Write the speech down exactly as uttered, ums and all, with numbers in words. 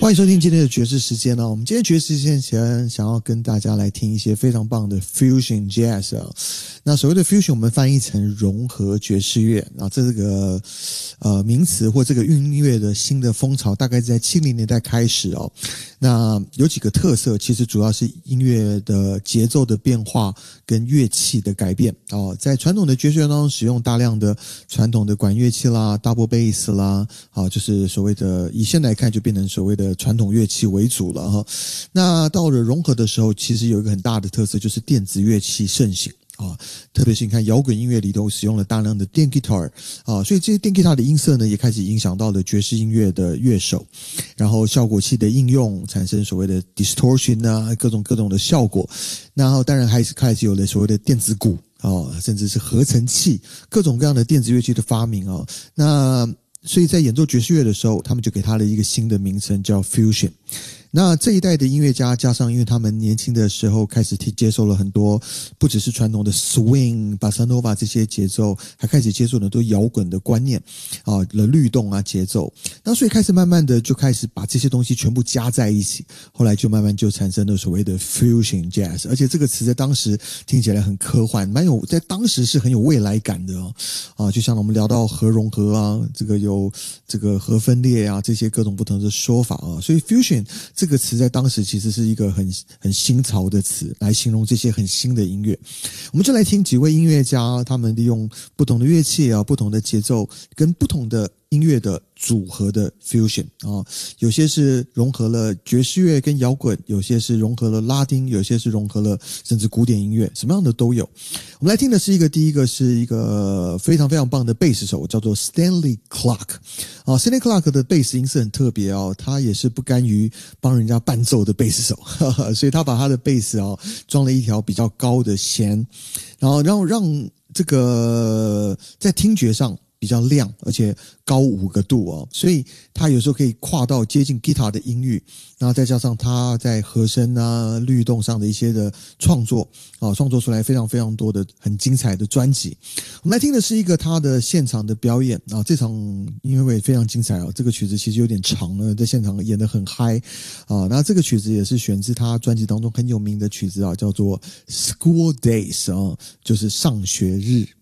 欢迎收听今天的爵士时间呢、哦。我们今天爵士时间前想要跟大家来听一些非常棒的 fusion jazz 啊。那所谓的 fusion 我们翻译成融合爵士乐啊，这个呃名词或这个音乐的新的风潮大概是在七零年代开始哦。那有几个特色，其实主要是音乐的节奏的变化跟乐器的改变哦。在传统的爵士乐当中使用大量的传统的管乐器啦 double bass 啦，啊就是所谓的以现在看就变成所谓的传统乐器为主了哈。那到了融合的时候，其实有一个很大的特色，就是电子乐器盛行啊，特别是你看摇滚音乐里头使用了大量的电吉他啊，所以这些电吉他的音色呢，也开始影响到了爵士音乐的乐手，然后效果器的应用产生所谓的 distortion 啊，各种各种的效果，然后当然还是开始有了所谓的电子鼓啊，甚至是合成器，各种各样的电子乐器的发明啊，那所以在演奏爵士乐的时候，他们就给它了一个新的名称叫 fusion。那这一代的音乐家加上因为他们年轻的时候开始接受了很多不只是传统的 swing bossa nova 这些节奏，还开始接受了很多摇滚的观念啊的律动啊节奏，那所以开始慢慢的就开始把这些东西全部加在一起，后来就慢慢就产生了所谓的 fusion jazz。 而且这个词在当时听起来很科幻，蛮有在当时是很有未来感的哦啊，就像我们聊到核融合啊，这个有这个核分裂啊，这些各种不同的说法啊，所以 fusion这个词在当时其实是一个很很新潮的词，来形容这些很新的音乐。我们就来听几位音乐家，他们利用不同的乐器啊、不同的节奏跟不同的音乐的组合的 fusion 啊，有些是融合了爵士乐跟摇滚，有些是融合了拉丁，有些是融合了甚至古典音乐，什么样的都有。我们来听的是一个，第一个是一个非常非常棒的贝斯手，叫做 Stanley Clarke 啊 ，Stanley Clarke 的贝斯音是很特别哦，他也是不甘于帮人家伴奏的贝斯手，呵呵，所以他把他的贝斯啊装了一条比较高的弦，然后让让这个在听觉上比较亮，而且高五个度哦，所以他有时候可以跨到接近 guitar 的音域，然后再加上他在和声啊、律动上的一些的创作啊，创作出来非常非常多的很精彩的专辑。我们来听的是一个他的现场的表演啊，这场音乐会非常精彩哦。这个曲子其实有点长了，在现场演得很嗨啊。那这个曲子也是选自他专辑当中很有名的曲子啊，叫做 School Days 啊，就是上学日。